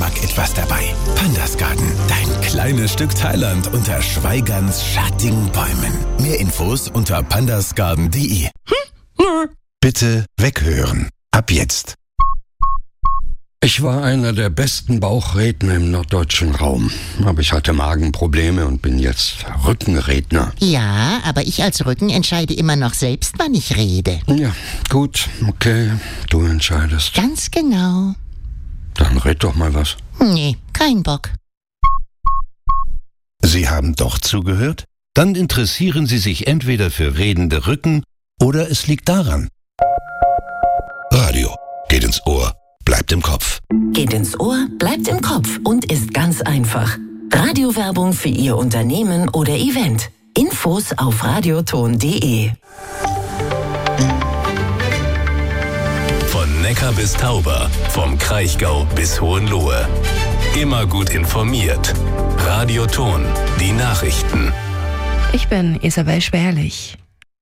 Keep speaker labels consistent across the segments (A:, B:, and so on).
A: Geschmack etwas dabei. Pandasgarten, dein kleines Stück Thailand unter Schweigerns schattigen Bäumen. Mehr Infos unter pandasgarten.de.
B: Bitte weghören. Ab jetzt.
C: Ich war einer der besten Bauchredner im norddeutschen Raum. Aber ich hatte Magenprobleme und bin jetzt Rückenredner.
D: Ja, aber ich als Rücken entscheide immer noch selbst, wann ich rede.
C: Ja, gut, okay, du entscheidest.
D: Ganz genau.
C: Dann red doch mal was.
D: Nee, kein Bock.
B: Sie haben doch zugehört? Dann interessieren Sie sich entweder für redende Rücken oder es liegt daran. Radio geht ins Ohr, bleibt im Kopf.
E: Geht ins Ohr, bleibt im Kopf und ist ganz einfach. Radiowerbung für Ihr Unternehmen oder Event. Infos auf radioton.de.
F: Von Neckar bis Tauber, vom Kraichgau bis Hohenlohe. Immer gut informiert. Radioton, die Nachrichten.
G: Ich bin Isabel Schwerlich.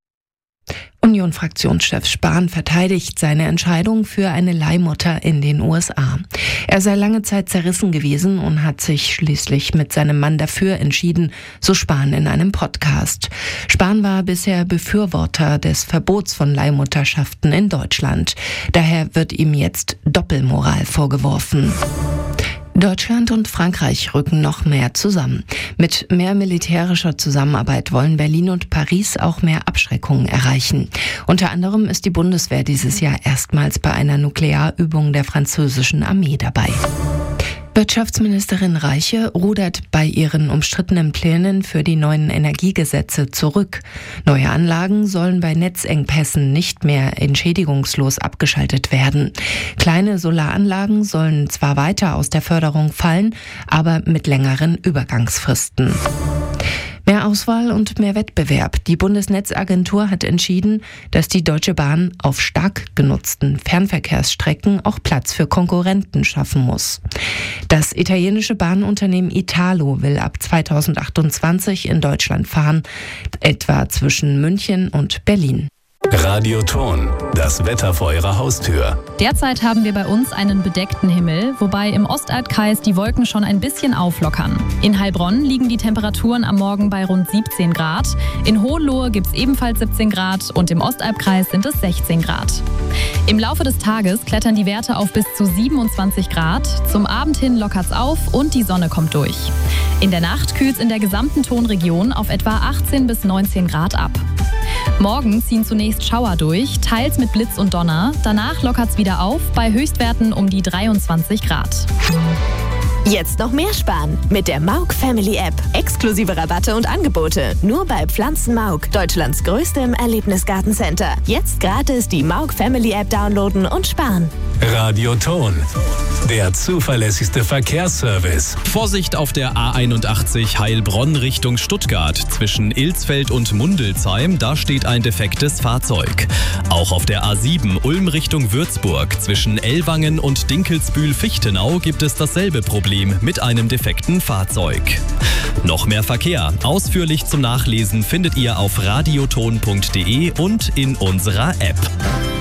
G: Union-Fraktionschef Spahn verteidigt seine Entscheidung für eine Leihmutter in den USA. Er sei lange Zeit zerrissen gewesen und hat sich schließlich mit seinem Mann dafür entschieden, so Spahn in einem Podcast. Spahn war bisher Befürworter des Verbots von Leihmutterschaften in Deutschland. Daher wird ihm jetzt Doppelmoral vorgeworfen. Deutschland und Frankreich rücken noch mehr zusammen. Mit mehr militärischer Zusammenarbeit wollen Berlin und Paris auch mehr Abschreckung erreichen. Unter anderem ist die Bundeswehr dieses Jahr erstmals bei einer Nuklearübung der französischen Armee dabei. Wirtschaftsministerin Reiche rudert bei ihren umstrittenen Plänen für die neuen Energiegesetze zurück. Neue Anlagen sollen bei Netzengpässen nicht mehr entschädigungslos abgeschaltet werden. Kleine Solaranlagen sollen zwar weiter aus der Förderung fallen, aber mit längeren Übergangsfristen. Mehr Auswahl und mehr Wettbewerb. Die Bundesnetzagentur hat entschieden, dass die Deutsche Bahn auf stark genutzten Fernverkehrsstrecken auch Platz für Konkurrenten schaffen muss. Das italienische Bahnunternehmen Italo will ab 2028 in Deutschland fahren, etwa zwischen München und Berlin.
F: Radioton, das Wetter vor Ihrer Haustür.
H: Derzeit haben wir bei uns einen bedeckten Himmel, wobei im Ostalbkreis die Wolken schon ein bisschen auflockern. In Heilbronn liegen die Temperaturen am Morgen bei rund 17 Grad. In Hohenlohe gibt es ebenfalls 17 Grad und im Ostalbkreis sind es 16 Grad. Im Laufe des Tages klettern die Werte auf bis zu 27 Grad. Zum Abend hin lockert's auf und die Sonne kommt durch. In der Nacht kühlt's in der gesamten Tonregion auf etwa 18 bis 19 Grad ab. Morgen ziehen zunächst Schauer durch, teils mit Blitz und Donner. Danach lockert's wieder auf, bei Höchstwerten um die 23 Grad.
I: Jetzt noch mehr sparen mit der Mauk Family App. Exklusive Rabatte und Angebote. Nur bei Pflanzen Mauk, Deutschlands größtem Erlebnisgartencenter. Jetzt gratis die Mauk Family App downloaden und sparen.
F: Radioton, der zuverlässigste Verkehrsservice.
J: Vorsicht auf der A81 Heilbronn Richtung Stuttgart. Zwischen Ilsfeld und Mundelsheim, da steht ein defektes Fahrzeug. Auch auf der A7 Ulm Richtung Würzburg. Zwischen Ellwangen und Dinkelsbühl-Fichtenau gibt es dasselbe Problem mit einem defekten Fahrzeug. Noch mehr Verkehr. Ausführlich zum Nachlesen findet ihr auf radioton.de und in unserer App.